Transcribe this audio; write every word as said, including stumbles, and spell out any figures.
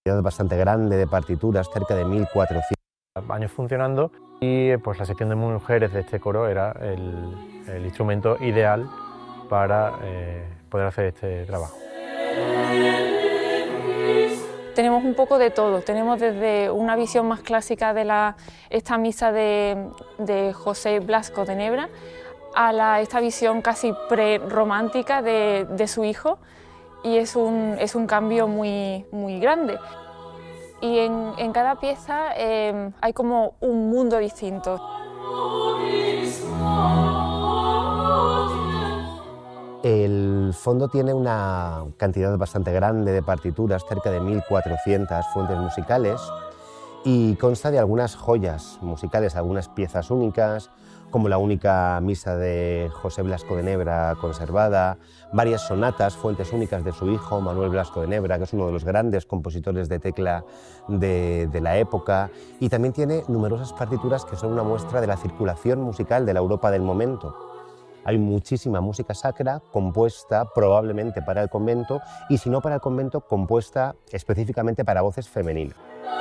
Bastante grande de partituras, cerca de mil cuatrocientos. Años funcionando y pues la sección de mujeres de este coro era el, el instrumento ideal para eh, poder hacer este trabajo. Tenemos un poco de todo, tenemos desde una visión más clásica de la, esta misa de, de José Blasco de Nebra a la, esta visión casi pre-romántica de, de su hijo, y es un, es un cambio muy, muy grande. Y en, en cada pieza eh, hay como un mundo distinto. El fondo tiene una cantidad bastante grande de partituras, cerca de mil cuatrocientas fuentes musicales, y consta de algunas joyas musicales, algunas piezas únicas, como la única misa de José Blasco de Nebra conservada, varias sonatas, fuentes únicas de su hijo, Manuel Blasco de Nebra, que es uno de los grandes compositores de tecla de, de la época, y también tiene numerosas partituras que son una muestra de la circulación musical de la Europa del momento. Hay muchísima música sacra compuesta probablemente para el convento, y si no para el convento, compuesta específicamente para voces femeninas.